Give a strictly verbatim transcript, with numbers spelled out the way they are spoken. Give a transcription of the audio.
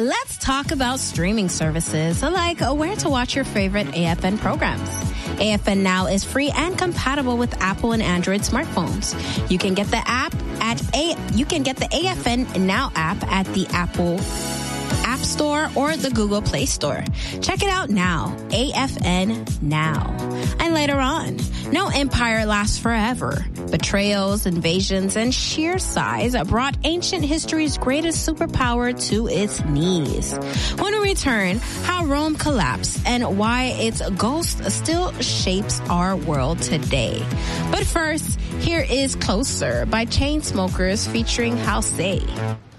Let's talk about streaming services, like where to watch your favorite A F N programs. A F N Now is free and compatible with Apple and Android smartphones. You can get the app at a you can get the A F N Now app at the Apple App Store or the Google Play Store. Check it out now. A F N Now. And later on, no empire lasts forever. Betrayals, invasions, and sheer size brought ancient history's greatest superpower to its knees. When we return, how Rome collapsed and why its ghost still shapes our world today. But first, here is Closer by Chainsmokers featuring Halsey.